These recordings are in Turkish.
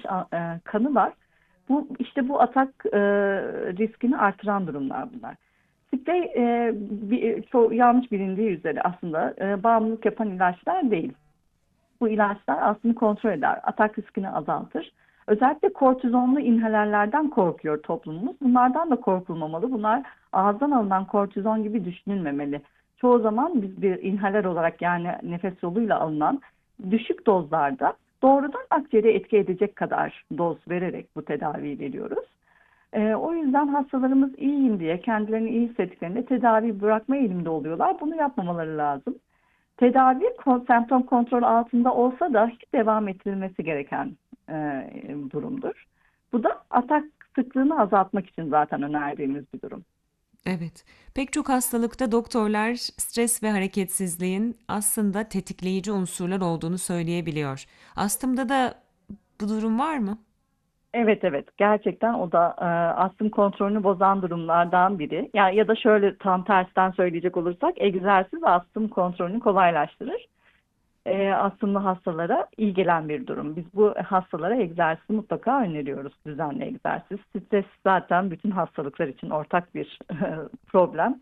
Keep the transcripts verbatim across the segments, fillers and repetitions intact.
e, kanı var. Bu işte bu atak e, riskini artıran durumlar bunlar. Sprey e, bir, çok yanlış bilindiği üzere aslında e, bağımlılık yapan ilaçlar değil. Bu ilaçlar aslında kontrol eder, atak riskini azaltır. Özellikle kortizonlu inhalerlerden korkuyor toplumumuz. Bunlardan da korkulmamalı. Bunlar ağızdan alınan kortizon gibi düşünülmemeli. Çoğu zaman biz bir inhaler olarak yani nefes yoluyla alınan düşük dozlarda doğrudan akciğere etki edecek kadar doz vererek bu tedaviyi veriyoruz. Ee, o yüzden hastalarımız iyiyim diye kendilerini iyi hissettiklerinde tedavi bırakma eğiliminde oluyorlar. Bunu yapmamaları lazım. Tedavi kon- semptom kontrol altında olsa da hiç devam ettirilmesi gereken e, durumdur. Bu da atak sıklığını azaltmak için zaten önerdiğimiz bir durum. Evet. Pek çok hastalıkta doktorlar stres ve hareketsizliğin aslında tetikleyici unsurlar olduğunu söyleyebiliyor. Astımda da bu durum var mı? Evet, evet, gerçekten o da e, astım kontrolünü bozan durumlardan biri. Ya, ya da şöyle tam tersten söyleyecek olursak egzersiz astım kontrolünü kolaylaştırır. E, astımlı hastalara iyi gelen bir durum. Biz bu hastalara egzersizi mutlaka öneriyoruz. Düzenli egzersiz. Stres zaten bütün hastalıklar için ortak bir problem.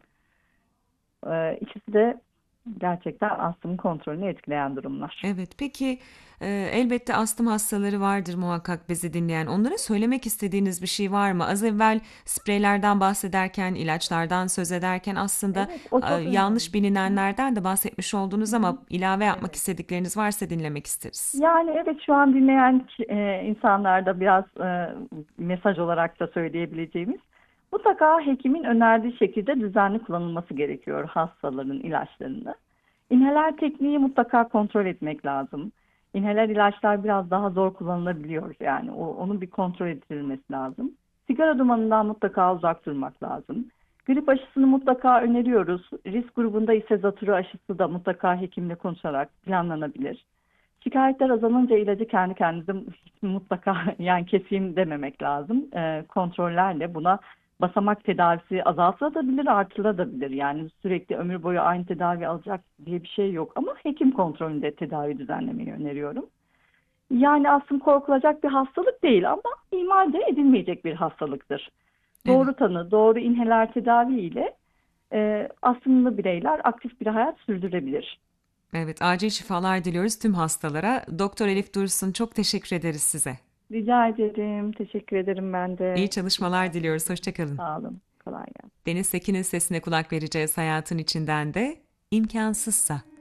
E, ikisi de gerçekten astımın kontrolünü etkileyen durumlar. Evet. Peki e, elbette astım hastaları vardır muhakkak bizi dinleyen. Onlara söylemek istediğiniz bir şey var mı? Az evvel spreylerden bahsederken, ilaçlardan söz ederken aslında Evet, o e, çok önemli. yanlış bilinenlerden de bahsetmiş oldunuz Hı hı. ama ilave yapmak Evet. istedikleriniz varsa dinlemek isteriz. Yani evet, şu an dinleyen e, insanlarda biraz e, mesaj olarak da söyleyebileceğimiz mutlaka hekimin önerdiği şekilde düzenli kullanılması gerekiyor hastaların ilaçlarını. İnhaler tekniği mutlaka kontrol etmek lazım. İnhaler ilaçlar biraz daha zor kullanılabiliyor yani o, onun bir kontrol edilmesi lazım. Sigara dumanından mutlaka uzak durmak lazım. Grip aşısını mutlaka öneriyoruz. Risk grubunda ise zatürre aşısı da mutlaka hekimle konuşarak planlanabilir. Şikayetler azalınca ilacı kendi kendinize mutlaka yani keseyim dememek lazım. Ee, kontrollerle buna basamak tedavisi azaltılabilir, artırılabilir. Yani sürekli ömür boyu aynı tedavi alacak diye bir şey yok. Ama hekim kontrolünde tedavi düzenlemeyi öneriyorum. Yani aslında korkulacak bir hastalık değil ama ihmal de edilmeyecek bir hastalıktır. Evet. Doğru tanı, doğru inhaler tedavi ile e, astımlı bireyler aktif bir hayat sürdürebilir. Evet, acil şifalar diliyoruz tüm hastalara. Doktor Elif Dursun çok teşekkür ederiz size. Rica ederim. Teşekkür ederim ben İyi de. çalışmalar Güzel bir diliyoruz. sohbet. Hoşça kalın. Sağ olun. Kolay gelsin. Deniz Sekin'in sesine kulak vereceğiz hayatın içinden de. İmkansızsa.